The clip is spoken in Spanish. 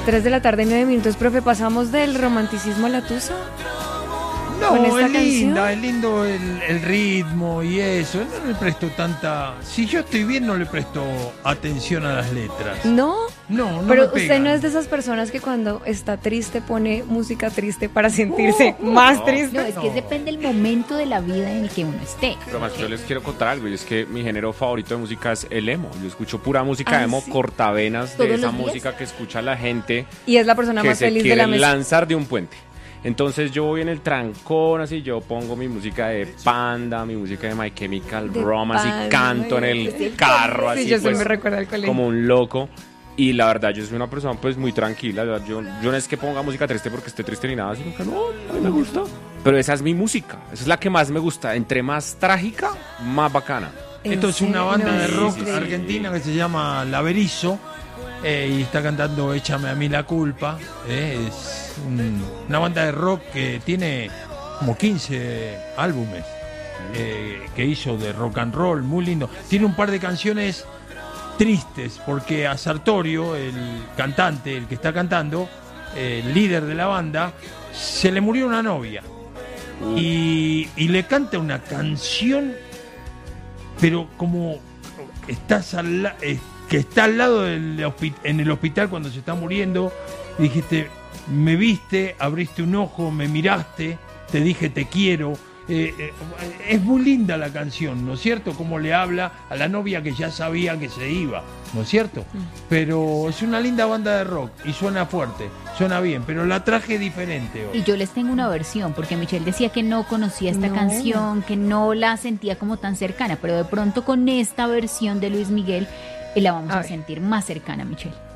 3 de la tarde, 9 minutos, profe, ¿pasamos del romanticismo a la tusa? No, es linda, canción. es lindo el ritmo y eso. No le presto tanta... Si yo estoy bien, no le presto atención a las letras. ¿No? No, no Pero me usted pegan. no es de esas personas que cuando está triste pone música triste para sentirse más triste. No, es que depende del momento de la vida en el que uno esté. Pero más yo les quiero contar algo, y es que mi género favorito de música es el emo. Yo escucho pura música emo, sí. cortavenas ¿Todos de esa los días? música que escucha la gente Y es la persona que más se feliz de quiere la mesa. lanzar de un puente. Entonces yo voy en el trancón, así yo pongo mi música de Panda, mi música de My Chemical De Romance Panda, y canto en el sí, carro, sí, así yo sí pues, me recuerdo al colegio. como un loco. Y la verdad, yo soy una persona pues muy tranquila, la verdad, yo no es que ponga música triste porque esté triste ni nada, sino que no, a mí me gusta. Pero esa es mi música, esa es la que más me gusta. Entre más trágica, más bacana. Esto es una banda de rock sí, sí. argentina que se llama La Berizo y está cantando Échame a mí la culpa. Es una banda de rock que tiene como 15 álbumes que hizo de rock and roll, muy lindo. Tiene un par de canciones tristes porque a Sartorio, el cantante, el que está cantando, el líder de la banda, se le murió una novia y le canta una canción, pero como estás que está al lado en el hospital cuando se está muriendo, y dijiste, me viste, abriste un ojo, me miraste, te dije te quiero. Es muy linda la canción, ¿no es cierto? Como le habla a la novia que ya sabía que se iba, ¿no es cierto? Pero es una linda banda de rock y suena fuerte, suena bien, pero la traje diferente hoy. Y yo les tengo una versión, porque Michelle decía que no conocía esta No. canción, que no la sentía como tan cercana, pero de pronto con esta versión de Luis Miguel la vamos A a ver. sentir más cercana, Michelle.